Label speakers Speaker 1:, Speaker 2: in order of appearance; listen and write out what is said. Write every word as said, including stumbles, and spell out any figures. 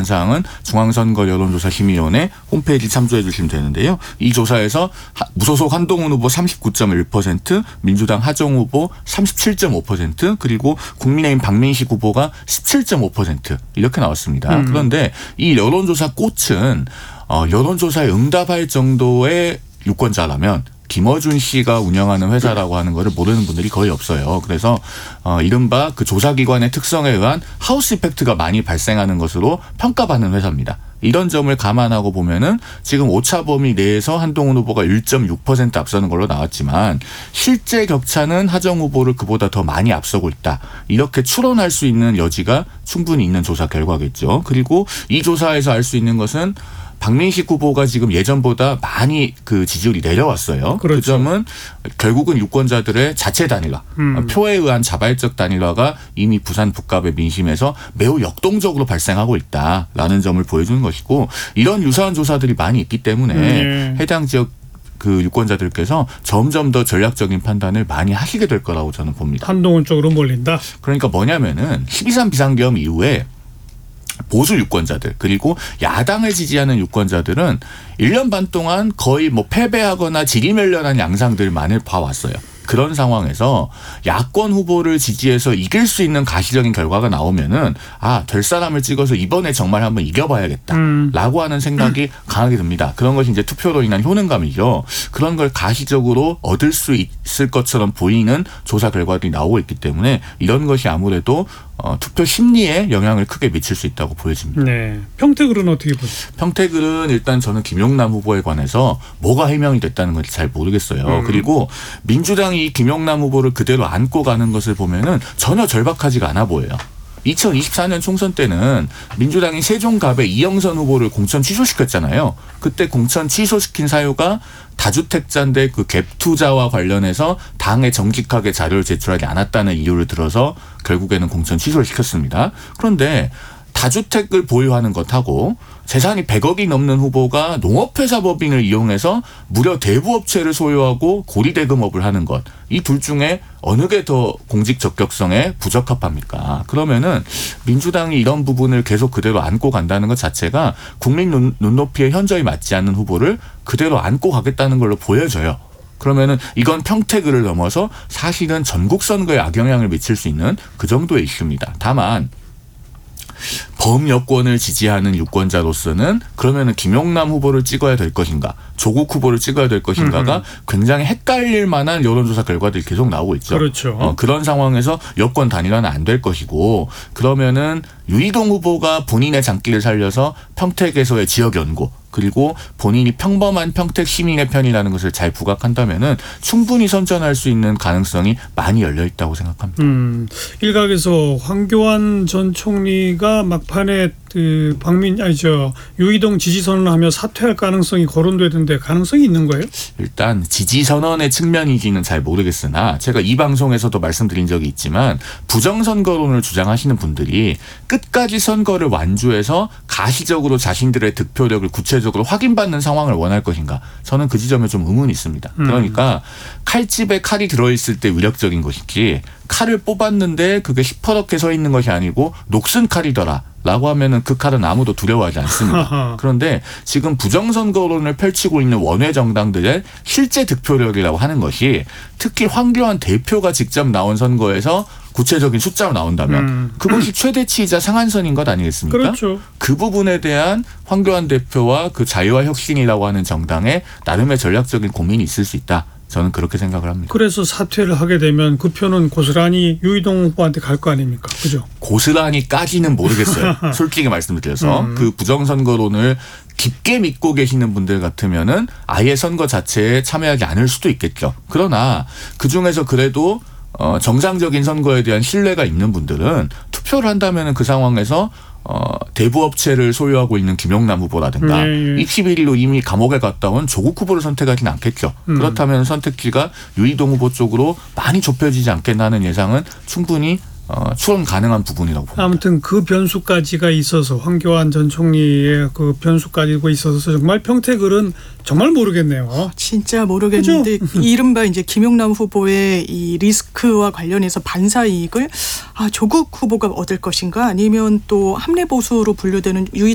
Speaker 1: 사항은 중앙선거 여론조사심의위원회 홈페이지 참조해 주시면 되는데요. 이 조사에서 무소속 한동훈 후보 삼십구 점 일 퍼센트, 민주당 하정 후보 삼십칠 점 오 퍼센트, 그리고 국민의힘 박민식 후보가 십칠 점 오 퍼센트 이렇게 나왔습니다. 음. 그런데 이 여론조사 꽃은 어, 여론조사에 응답할 정도의 유권자라면 김어준 씨가 운영하는 회사라고 하는 것을 모르는 분들이 거의 없어요. 그래서 어, 이른바 그 조사기관의 특성에 의한 하우스 이펙트가 많이 발생하는 것으로 평가받는 회사입니다. 이런 점을 감안하고 보면은 지금 오차 범위 내에서 한동훈 후보가 일 점 육 퍼센트 앞서는 걸로 나왔지만 실제 격차는 하정 후보를 그보다 더 많이 앞서고 있다. 이렇게 추론할 수 있는 여지가 충분히 있는 조사 결과겠죠. 그리고 이 조사에서 알 수 있는 것은 박민식 후보가 지금 예전보다 많이 그 지지율이 내려왔어요. 그렇죠. 그 점은 결국은 유권자들의 자체 단일화, 음. 표에 의한 자발적 단일화가 이미 부산 북갑의 민심에서 매우 역동적으로 발생하고 있다라는 점을 보여주는 것이고, 이런 유사한 조사들이 많이 있기 때문에 음. 해당 지역 그 유권자들께서 점점 더 전략적인 판단을 많이 하시게 될 거라고 저는 봅니다.
Speaker 2: 한동훈 쪽으로 몰린다.
Speaker 1: 그러니까 뭐냐면은 십이 삼 비상계엄 이후에 보수 유권자들 그리고 야당을 지지하는 유권자들은 일 년 반 동안 거의 뭐 패배하거나 지리멸렬한 양상들만을 봐왔어요. 그런 상황에서 야권 후보를 지지해서 이길 수 있는 가시적인 결과가 나오면은 아, 될 사람을 찍어서 이번에 정말 한번 이겨봐야겠다라고 음. 하는 생각이 강하게 듭니다. 그런 것이 이제 투표로 인한 효능감이죠. 그런 걸 가시적으로 얻을 수 있을 것처럼 보이는 조사 결과들이 나오고 있기 때문에 이런 것이 아무래도 어, 투표 심리에 영향을 크게 미칠 수 있다고 보여집니다.
Speaker 2: 네. 평택을은 어떻게 보세요?
Speaker 1: 평택을은 일단 저는 김용남 후보에 관해서 뭐가 해명이 됐다는 건지 잘 모르겠어요. 음. 그리고 민주당이 이 김용남 후보를 그대로 안고 가는 것을 보면은 전혀 절박하지가 않아 보여요. 이천이십사 년 총선 때는 민주당이 세종갑의 이영선 후보를 공천 취소시켰잖아요. 그때 공천 취소시킨 사유가 다주택자인데 그 갭 투자와 관련해서 당에 정직하게 자료를 제출하지 않았다는 이유를 들어서 결국에는 공천 취소를 시켰습니다. 그런데 다주택을 보유하는 것하고 재산이 백억이 넘는 후보가 농업회사 법인을 이용해서 무려 대부업체를 소유하고 고리대금업을 하는 것, 이 둘 중에 어느 게 더 공직 적격성에 부적합합니까? 그러면은 민주당이 이런 부분을 계속 그대로 안고 간다는 것 자체가 국민 눈, 눈높이에 현저히 맞지 않는 후보를 그대로 안고 가겠다는 걸로 보여져요. 그러면은 이건 평택을 넘어서 사실은 전국 선거에 악영향을 미칠 수 있는 그 정도의 이슈입니다. 다만 범여권을 지지하는 유권자로서는 그러면은 김용남 후보를 찍어야 될 것인가, 조국 후보를 찍어야 될 것인가가 음흠. 굉장히 헷갈릴 만한 여론조사 결과들이 계속 나오고 있죠.
Speaker 2: 그렇죠.
Speaker 1: 어, 그런 상황에서 여권 단일화는 안 될 것이고, 그러면은 유이동 후보가 본인의 장기를 살려서 평택에서의 지역 연고, 그리고 본인이 평범한 평택 시민의 편이라는 것을 잘 부각한다면은 충분히 선전할 수 있는 가능성이 많이 열려 있다고 생각합니다.
Speaker 2: 음, 일각에서 황교안 전 총리가 막판에 그 박민 아니죠 유이동 지지 선언하며 사퇴할 가능성이 거론되던데 가능성이 있는 거예요?
Speaker 1: 일단 지지 선언의 측면이지는 잘 모르겠으나 제가 이 방송에서도 말씀드린 적이 있지만 부정선거론을 주장하시는 분들이 끝까지 선거를 완주해서 가시적으로 자신들의 득표력을 구체적으로 확인받는 상황을 원할 것인가, 저는 그 지점에 좀 의문이 있습니다. 그러니까 칼집에 칼이 들어있을 때 위력적인 것이지 칼을 뽑았는데 그게 시퍼렇게 서 있는 것이 아니고 녹슨 칼이더라 라고 하면은 그 칼은 아무도 두려워하지 않습니다. 그런데 지금 부정선거론을 펼치고 있는 원외 정당들의 실제 득표력이라고 하는 것이 특히 황교안 대표가 직접 나온 선거에서 구체적인 숫자로 나온다면 음. 그것이 최대치이자 상한선인 것 아니겠습니까?
Speaker 2: 그렇죠.
Speaker 1: 그 부분에 대한 황교안 대표와 그 자유와 혁신이라고 하는 정당의 나름의 전략적인 고민이 있을 수 있다. 저는 그렇게 생각을 합니다.
Speaker 2: 그래서 사퇴를 하게 되면 그 표는 고스란히 유이동 후보한테 갈 거 아닙니까? 그죠?
Speaker 1: 고스란히까지는 모르겠어요. 솔직히 말씀드려서 음. 그 부정선거론을 깊게 믿고 계시는 분들 같으면은 아예 선거 자체에 참여하지 않을 수도 있겠죠. 그러나 그중에서 그래도 어, 정상적인 선거에 대한 신뢰가 있는 분들은 투표를 한다면은 그 상황에서 어, 대부업체를 소유하고 있는 김용남 후보라든가 네. 이십일 일로 이미 감옥에 갔다 온 조국 후보를 선택하지는 않겠죠. 음. 그렇다면 선택지가 유이동 후보 쪽으로 많이 좁혀지지 않겠나 하는 예상은 충분히 어, 추론 가능한 부분이라고 봅니다.
Speaker 2: 아무튼 그 변수까지가 있어서 황교안 전 총리의 그 변수까지 있어서 정말 평택을은 정말 모르겠네요.
Speaker 3: 진짜 모르겠는데 이른바 이제 김용남 후보의 이 리스크와 관련해서 반사 이익을 아, 조국 후보가 얻을 것인가 아니면 또 함내 보수로 분류되는 유이